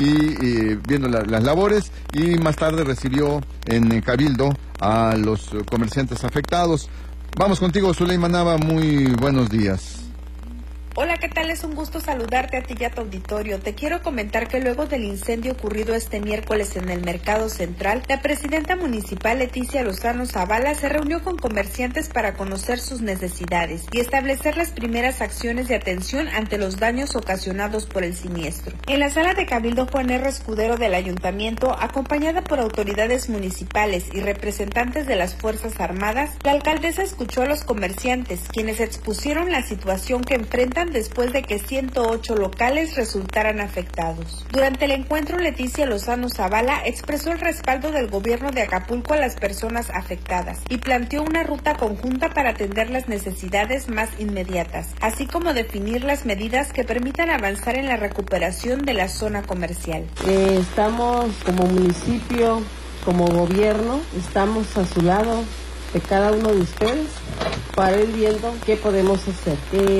y viendo las labores, y más tarde recibió en Cabildo a los comerciantes afectados. Vamos contigo, Zuleima Nava, muy buenos días. Hola, ¿qué tal? Es un gusto saludarte a ti y a tu auditorio. Te quiero comentar que luego del incendio ocurrido este miércoles en el Mercado Central, la presidenta municipal Leticia Lozano Zavala se reunió con comerciantes para conocer sus necesidades y establecer las primeras acciones de atención ante los daños ocasionados por el siniestro. En la sala de Cabildo, Juan R. Escudero del Ayuntamiento, acompañada por autoridades municipales y representantes de las Fuerzas Armadas, la alcaldesa escuchó a los comerciantes, quienes expusieron la situación que enfrentan después de que 108 locales resultaran afectados. Durante el encuentro, Leticia Lozano Zavala expresó el respaldo del gobierno de Acapulco a las personas afectadas y planteó una ruta conjunta para atender las necesidades más inmediatas, así como definir las medidas que permitan avanzar en la recuperación de la zona comercial. Estamos como municipio, como gobierno, estamos a su lado de cada uno de ustedes para ir viendo qué podemos hacer.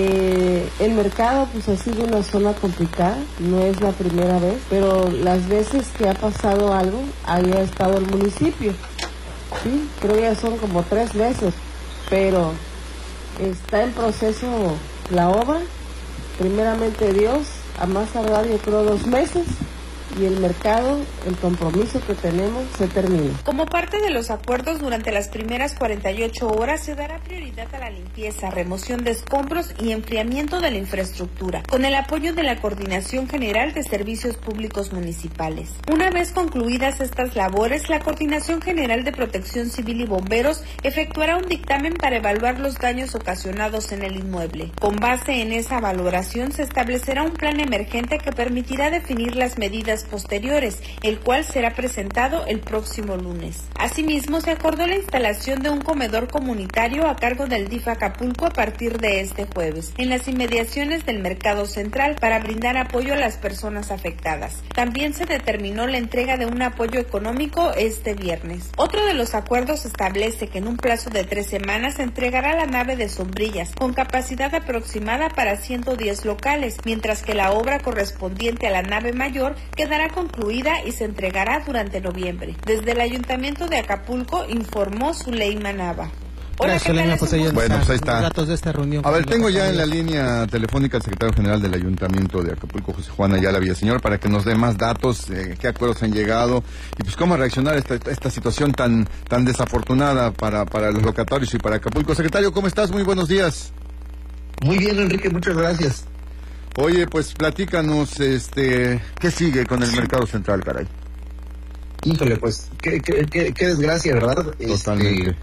El mercado pues ha sido una zona complicada, no es la primera vez, pero las veces que ha pasado algo, ahí ha estado el municipio. Sí, creo que ya son como 3 veces, pero está en proceso la obra, primeramente Dios, a más tardar yo creo 2 meses, y el mercado, el compromiso que tenemos, se termina. Como parte de los acuerdos, durante las primeras 48 horas se dará prioridad a la limpieza, remoción de escombros y enfriamiento de la infraestructura, con el apoyo de la Coordinación General de Servicios Públicos Municipales. Una vez concluidas estas labores, la Coordinación General de Protección Civil y Bomberos efectuará un dictamen para evaluar los daños ocasionados en el inmueble. Con base en esa valoración, se establecerá un plan emergente que permitirá definir las medidas posteriores, el cual será presentado el próximo lunes. Asimismo, se acordó la instalación de un comedor comunitario a cargo del DIF Acapulco a partir de este jueves, en las inmediaciones del Mercado Central, para brindar apoyo a las personas afectadas. También se determinó la entrega de un apoyo económico este viernes. Otro de los acuerdos establece que en un plazo de 3 semanas se entregará la nave de sombrillas, con capacidad aproximada para 110 locales, mientras que la obra correspondiente a la nave mayor quedará concluida y se entregará durante noviembre. Desde el Ayuntamiento de Acapulco informó Zuleima Nava. Hola, Zuleima, pues ahí está. Datos de esta reunión. A ver, tengo ya en la línea telefónica al secretario general del Ayuntamiento de Acapulco, José Juan Ayala Villaseñor, para que nos dé más datos, qué acuerdos han llegado y pues cómo reaccionar a esta situación tan desafortunada para los locatarios y para Acapulco. Secretario, ¿cómo estás? Muy buenos días. Muy bien, Enrique, muchas gracias. Oye, pues platícanos, ¿qué sigue con el Mercado Central, caray? Híjole, pues, qué desgracia, ¿verdad? Totalmente.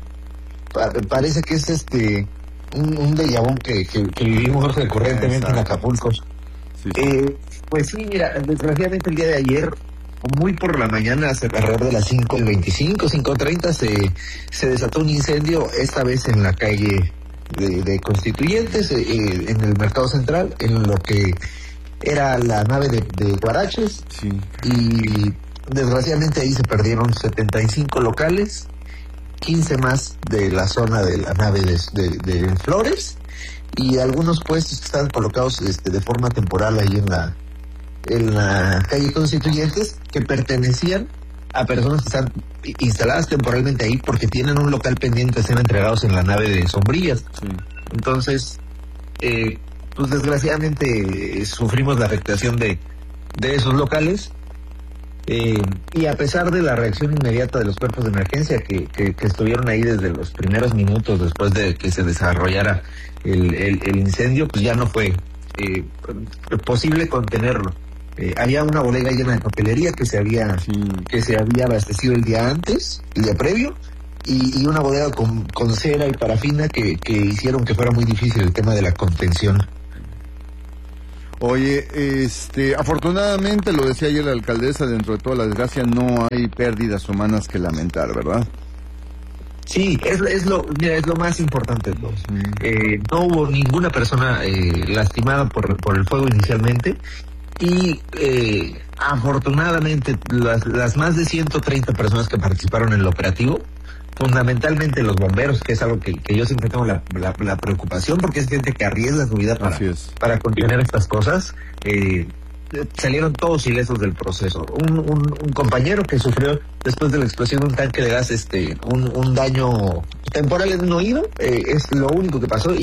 Parece que es un déjà vu que vivimos recurrentemente en Acapulco. Sí. Pues sí, mira, desgraciadamente el día de ayer, muy por la mañana, alrededor de las 5:25, 5:30, se desató un incendio, esta vez en la calle de Constituyentes, en el Mercado Central, en lo que era la nave de Guaraches, y desgraciadamente ahí se perdieron 75 locales, 15 más de la zona de la nave de Flores, y algunos puestos que estaban colocados de forma temporal ahí en la calle Constituyentes, que pertenecían a personas que están instaladas temporalmente ahí porque tienen un local pendiente de ser entregados en la nave de Sombrillas. Entonces, pues desgraciadamente sufrimos la afectación de esos locales, y a pesar de la reacción inmediata de los cuerpos de emergencia que estuvieron ahí desde los primeros minutos después de que se desarrollara el incendio, pues ya no fue posible contenerlo. Había una bodega llena de papelería que se había abastecido el día antes, el día previo, y una bodega con cera y parafina que hicieron que fuera muy difícil el tema de la contención. Oye, afortunadamente, lo decía ayer la alcaldesa, dentro de toda la desgracia no hay pérdidas humanas que lamentar, ¿verdad? Sí, es lo más importante de todo. No hubo ninguna persona lastimada por el fuego inicialmente, y afortunadamente las más de 130 personas que participaron en el operativo, fundamentalmente los bomberos, que es algo que yo siempre tengo la preocupación, porque es gente que arriesga su vida para contener estas cosas, salieron todos ilesos del proceso. Un compañero que sufrió después de la explosión de un tanque de gas un daño temporal en un oído, es lo único que pasó,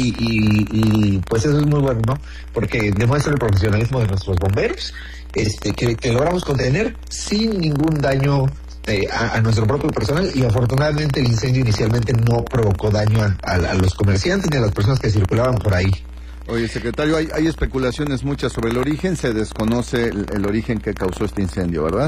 y pues eso es muy bueno, ¿no? Porque demuestra el profesionalismo de nuestros bomberos, que logramos contener sin ningún daño a nuestro propio personal, y afortunadamente el incendio inicialmente no provocó daño a los comerciantes ni a las personas que circulaban por ahí. Oye, secretario, hay especulaciones muchas sobre el origen, se desconoce el origen que causó este incendio, ¿verdad?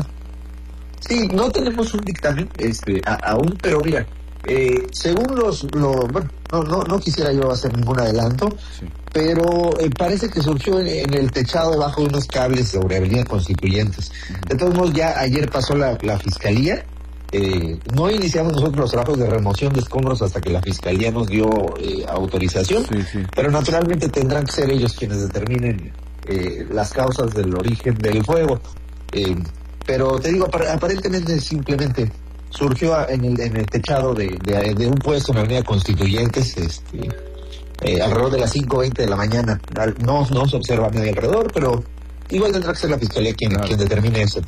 Sí, no tenemos un dictamen aún, pero mira, según bueno, no quisiera yo hacer ningún adelanto, pero parece que surgió en el techado debajo de unos cables sobre Avenida Constituyentes. De todos modos, ya ayer pasó la fiscalía. No iniciamos nosotros los trabajos de remoción de escombros hasta que la fiscalía nos dio autorización, pero naturalmente tendrán que ser ellos quienes determinen las causas del origen del fuego. Pero te digo, aparentemente simplemente surgió en el techado de un puesto en la Avenida Constituyentes, alrededor de las 5:20 de la mañana. No se observa nadie alrededor, pero igual tendrá que ser la fiscalía quien determine eso.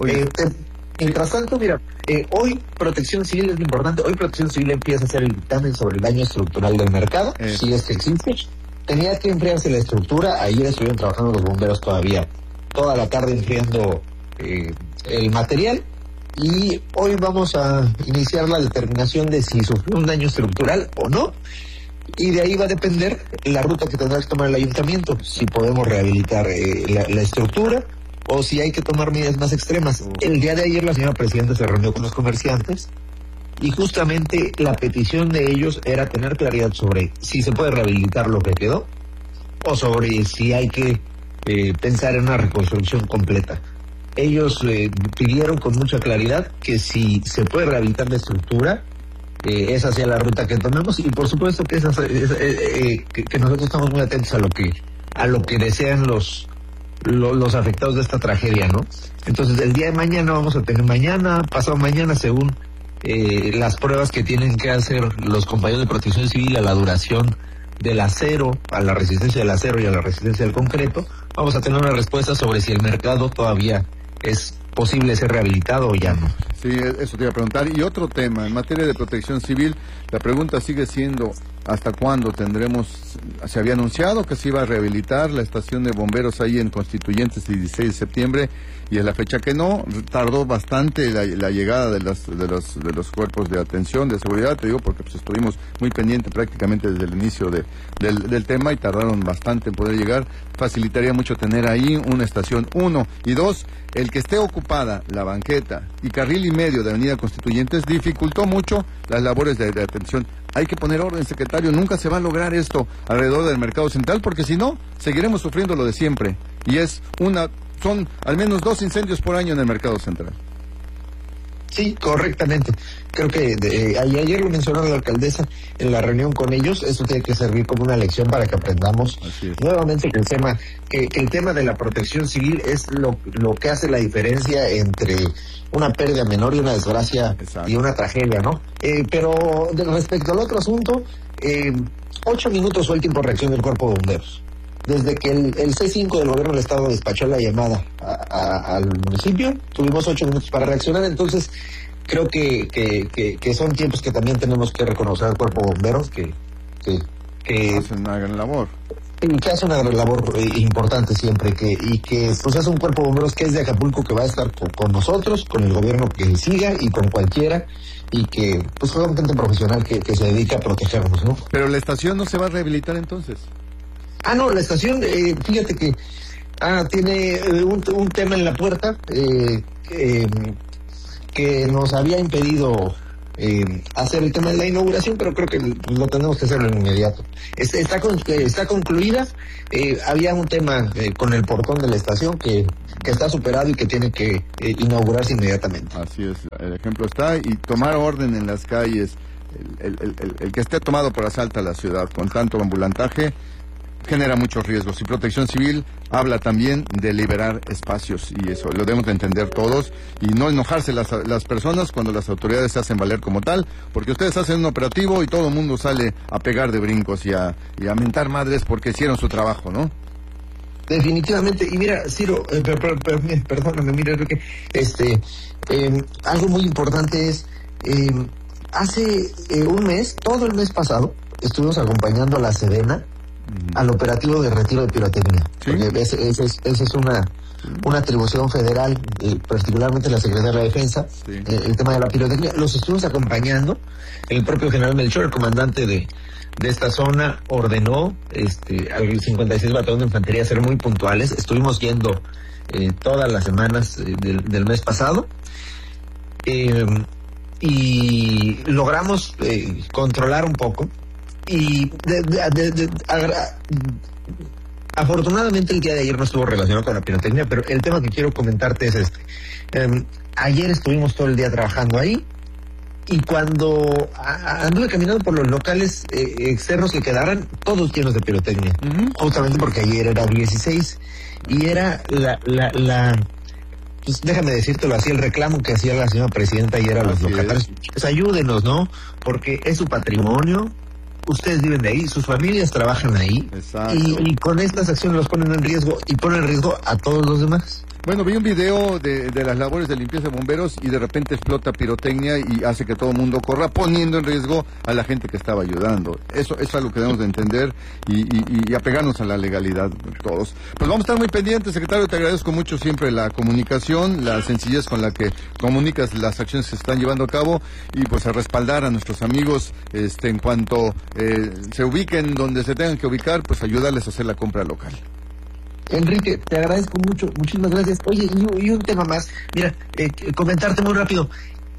Mientras tanto, mira, hoy Protección Civil es lo importante. Hoy Protección Civil empieza a hacer el dictamen sobre el daño estructural del mercado, si es que existe. Tenía que enfriarse la estructura. Ayer estuvieron trabajando los bomberos todavía toda la tarde enfriando el material. Y hoy vamos a iniciar la determinación de si sufrió un daño estructural o no. Y de ahí va a depender la ruta que tendrá que tomar el ayuntamiento. Si podemos rehabilitar la estructura, o si hay que tomar medidas más extremas. El día de ayer la señora presidenta se reunió con los comerciantes, y justamente la petición de ellos era tener claridad sobre si se puede rehabilitar lo que quedó, o sobre si hay que pensar en una reconstrucción completa. Ellos pidieron con mucha claridad que si se puede rehabilitar la estructura, esa sea la ruta que tomemos, y por supuesto que que nosotros estamos muy atentos a lo que desean los afectados de esta tragedia, ¿no? Entonces, el día de mañana vamos a tener, pasado mañana, según las pruebas que tienen que hacer los compañeros de Protección Civil a la duración del acero, a la resistencia del acero y a la resistencia del concreto, vamos a tener una respuesta sobre si el mercado todavía es posible ser rehabilitado o ya no. Sí, eso te iba a preguntar. Y otro tema, en materia de Protección Civil, la pregunta sigue siendo, ¿hasta cuándo tendremos? Se había anunciado que se iba a rehabilitar la estación de bomberos ahí en Constituyentes el 16 de septiembre, y es la fecha que no. Tardó bastante la llegada de los cuerpos de atención, de seguridad, te digo, porque pues estuvimos muy pendientes prácticamente desde el inicio del tema, y tardaron bastante en poder llegar. Facilitaría mucho tener ahí una estación, 1, y 2, el que esté ocupada la banqueta y carril y medio de Avenida Constituyentes dificultó mucho las labores de atención. Hay que poner orden, secretario. Nunca se va a lograr esto alrededor del mercado central, porque si no, seguiremos sufriendo lo de siempre. Y son al menos 2 incendios por año en el mercado central. Sí, correctamente. Creo que ayer lo mencionó la alcaldesa en la reunión con ellos. Eso tiene que servir como una lección para que aprendamos nuevamente que el tema de la protección civil es lo que hace la diferencia entre una pérdida menor y una desgracia. Exacto. Y una tragedia, ¿no? Pero respecto al otro asunto, 8 minutos fue el tiempo de reacción del Cuerpo de Bomberos. Desde que el C5 del gobierno del estado despachó la llamada al municipio, tuvimos 8 minutos para reaccionar. Entonces creo que son tiempos que también tenemos que reconocer al Cuerpo de Bomberos que hacen una gran labor. Que hace una gran labor importante siempre, y que pues es un Cuerpo de Bomberos que es de Acapulco, que va a estar con nosotros, con el gobierno que siga y con cualquiera, y que pues fue un gente profesional que se dedica a protegernos, ¿no? Pero la estación no se va a rehabilitar entonces. No, la estación, fíjate que tiene un tema en la puerta que nos había impedido hacer el tema de la inauguración, pero creo que lo tenemos que hacer en inmediato. Está concluida. Había un tema con el portón de la estación que está superado y que tiene que inaugurarse inmediatamente. Así es, el ejemplo está, y tomar orden en las calles, el que esté tomado por asalto a la ciudad con tanto ambulantaje genera muchos riesgos, y Protección Civil habla también de liberar espacios, y eso lo debemos de entender todos, y no enojarse las personas cuando las autoridades se hacen valer como tal, porque ustedes hacen un operativo y todo el mundo sale a pegar de brincos y a mentar madres porque hicieron su trabajo, ¿no? Definitivamente. Y mira, Ciro, perdóname, mira, Enrique, algo muy importante es, hace un mes, todo el mes pasado, estuvimos acompañando a la Sedena al operativo de retiro de pirotecnia. ¿Sí? Porque esa es una atribución federal, particularmente la Secretaría de la Defensa, el tema de la pirotecnia. Los estuvimos acompañando. El propio general Melchor, el comandante de esta zona, ordenó al 56 Batallón de Infantería a ser muy puntuales. Estuvimos yendo todas las semanas del mes pasado, y logramos controlar un poco. Y afortunadamente el día de ayer no estuvo relacionado con la pirotecnia, pero el tema que quiero comentarte es ayer estuvimos todo el día trabajando ahí, y cuando anduve caminando por los locales externos que quedaran, todos llenos de pirotecnia, justamente porque ayer era 16, y era pues déjame decírtelo así, el reclamo que hacía la señora presidenta ayer a los locatarios, pues ayúdenos, ¿no? Porque es su patrimonio. Ustedes viven de ahí, sus familias trabajan ahí, y con estas acciones los ponen en riesgo, y ponen en riesgo a todos los demás. Bueno, vi un video de las labores de limpieza de bomberos, y de repente explota pirotecnia y hace que todo el mundo corra, poniendo en riesgo a la gente que estaba ayudando. Eso es algo que debemos de entender y apegarnos a la legalidad todos. Pues vamos a estar muy pendientes, secretario. Te agradezco mucho siempre la comunicación, la sencillez con la que comunicas las acciones que se están llevando a cabo, y pues a respaldar a nuestros amigos en cuanto se ubiquen donde se tengan que ubicar, pues ayudarles a hacer la compra local. Enrique, te agradezco mucho, muchísimas gracias. Oye, y un tema más, mira, comentarte muy rápido,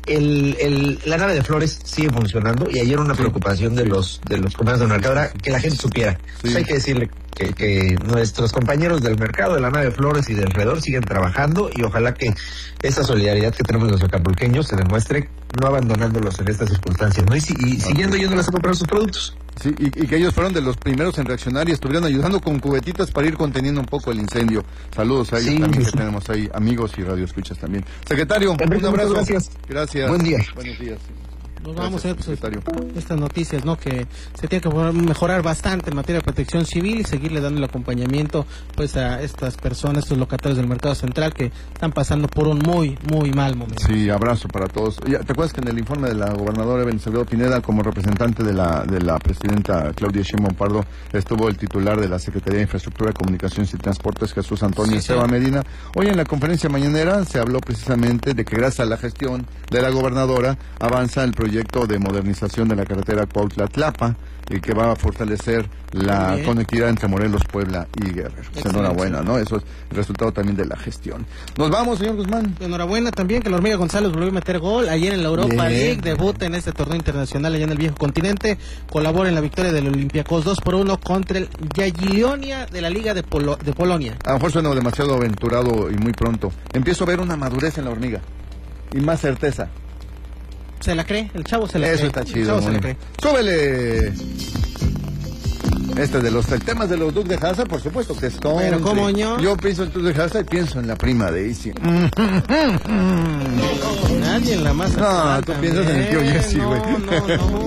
la nave de flores sigue funcionando, y ayer una preocupación de los comercios del mercado era que la gente supiera. Pues hay que decirle que nuestros compañeros del mercado de la nave de flores y de alrededor siguen trabajando, y ojalá que esa solidaridad que tenemos los acapulqueños se demuestre, no abandonándolos en estas circunstancias, ¿no? Y siguiendo yéndoles a comprar sus productos. Sí, y que ellos fueron de los primeros en reaccionar y estuvieron ayudando con cubetitas para ir conteniendo un poco el incendio. Saludos a ellos también, que tenemos ahí amigos y radioescuchas también. Secretario, un abrazo. Gracias. Buen día. Buenos días. Nos vamos a ver estas noticias, ¿no? Que se tiene que mejorar bastante en materia de protección civil, y seguirle dando el acompañamiento pues a estas personas, estos locatarios del mercado central que están pasando por un muy mal momento. Sí, abrazo para todos. ¿Te acuerdas que en el informe de la gobernadora Evelyn Salgado Pineda, como representante de la presidenta Claudia Sheinbaum Pardo, estuvo el titular de la Secretaría de Infraestructura, Comunicaciones y Transportes, Jesús Antonio Esteban Medina? Hoy en la conferencia mañanera se habló precisamente de que gracias a la gestión de la gobernadora avanza el proyecto de modernización de la carretera Cuautla-Tlapa, que va a fortalecer la conectividad entre Morelos, Puebla y Guerrero. Enhorabuena, ¿no? Eso es el resultado también de la gestión. Nos vamos, señor Guzmán. Enhorabuena también que la Hormiga González volvió a meter gol ayer en la Europa League, debuta en este torneo internacional allá en el viejo continente, colabora en la victoria del Olympiacos 2-1 contra el Jagiellonia de la Liga de Polonia. A lo mejor suena demasiado aventurado y muy pronto. Empiezo a ver una madurez en la Hormiga. y más certeza. Se la cree, el chavo se la cree. Eso está chido. ¡Súbele! Este de los temas de los Dukes de Hazzard, por supuesto que Stones. Pero ¿cómo yo pienso en Dukes de Hazzard y pienso en la prima de Izzy. Nadie en la masa. No, tú piensas en el tío Jesse, güey. No.